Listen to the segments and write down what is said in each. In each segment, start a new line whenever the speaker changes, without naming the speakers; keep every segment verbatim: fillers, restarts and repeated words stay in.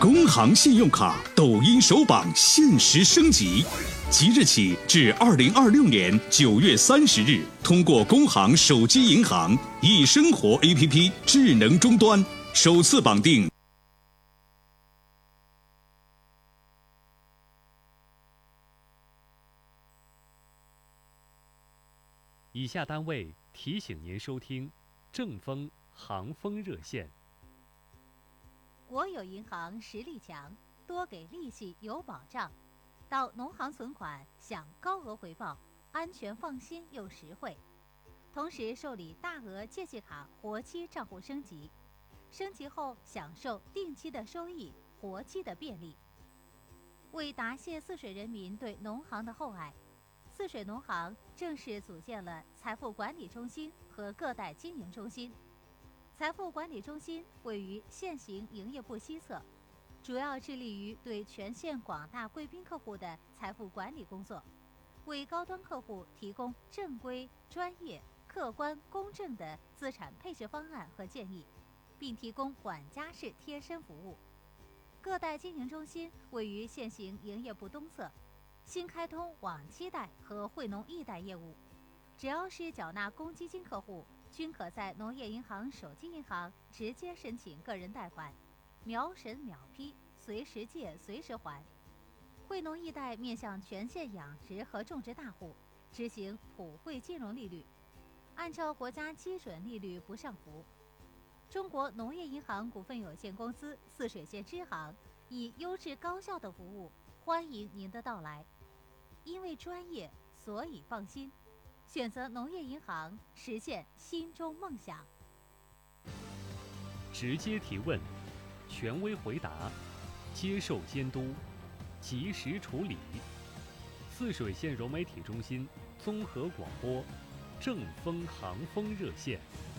工行信用卡抖音首榜限时升级，即日起至二零二六年九月三十日，通过工行手机银行易生活 A P P 智能终端首次绑定。
以下单位提醒您收听正风行风热线。
国有银行实力强，多给利息有保障，到农行存款享高额回报，安全放心又实惠。同时受理大额借记卡活期账户升级，升级后享受定期的收益、活期的便利。为答谢泗水人民对农行的厚爱，泗水农行正式组建了财富管理中心和各代经营中心。财富管理中心位于现行营业部西侧，主要致力于对全县广大贵宾客户的财富管理工作，为高端客户提供正规、专业、客观、公正的资产配置方案和建议，并提供管家式贴身服务。各代经营中心位于现行营业部东侧，新开通网期贷和惠农易贷业务，只要是缴纳公积金客户，均可在农业银行手机银行直接申请个人贷款，秒审秒批，随时借随时还。惠农易贷面向全县养殖和种植大户，执行普惠金融利率，按照国家基准利率不上浮。中国农业银行股份有限公司泗水县支行以优质高效的服务欢迎您的到来，因为专业，所以放心。选择农业银行，实现心中梦想。
直接提问，权威回答，接受监督，及时处理。泗水县融媒体中心综合广播，正风行风热线。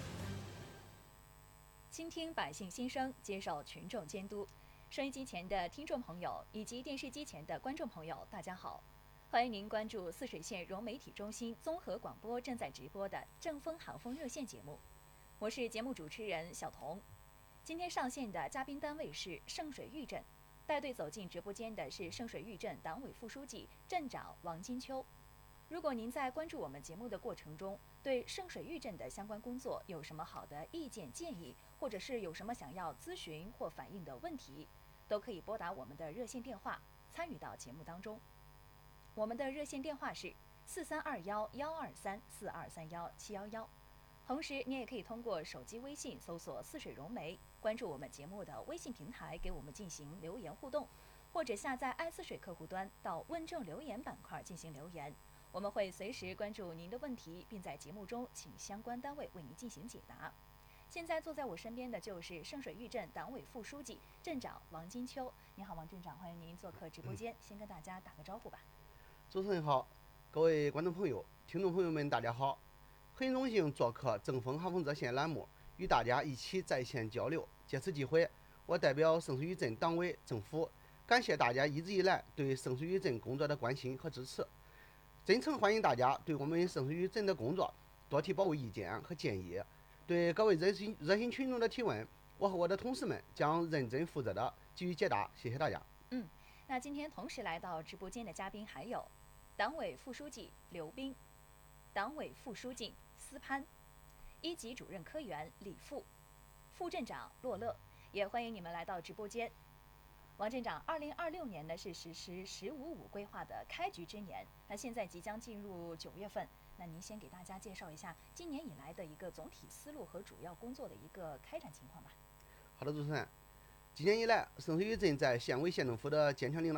倾听百姓心声，接受群众监督。收音机前的听众朋友以及电视机前的观众朋友，大家好。欢迎您关注泗水县融媒体中心综合广播正在直播的正风行风热线节目，我是节目主持人小彤。今天上线的嘉宾单位是圣水峪镇，带队走进直播间的是圣水峪镇党委副书记、镇长王金秋。如果您在关注我们节目的过程中，对圣水峪镇的相关工作有什么好的意见建议，或者是有什么想要咨询或反映的问题，都可以拨打我们的热线电话，参与到节目当中。我们的热线电话是四三二幺幺二三四二三幺七幺幺，同时你也可以通过手机微信搜索泗水融媒，关注我们节目的微信平台，给我们进行留言互动，或者下载爱泗水客户端到问政留言板块进行留言，我们会随时关注您的问题，并在节目中请相关单位为您进行解答。现在坐在我身边的就是圣水峪镇党委副书记、镇长王金秋。你好，王镇长，欢迎您做客直播间，先跟大家打个招呼吧。
主持人好，各位观众朋友、听众朋友们，大家好！很荣幸做客正风行风热线栏目，与大家一起在线交流。借此机会，我代表圣水峪镇党委政府，感谢大家一直以来对圣水峪镇工作的关心和支持，真诚欢迎大家对我们圣水峪镇的工作多提宝贵意见和建议。对各位热心热心群众的提问，我和我的同事们将认真负责的给予解答。谢谢大家。
嗯，那今天同时来到直播间的嘉宾还有党委副书记刘斌、党委副书记司潘、一级主任科员李富、副镇长洛乐，也欢迎你们来到直播间。王镇长，二零二六年呢是实施“十五五”规划的开局之年，那现在即将进入九月份，那您先给大家介绍一下今年以来的一个总体思路和主要工作的一个开展情况吧。
好的，主持人，今年以来，圣水峪镇在县委县政府的坚强领导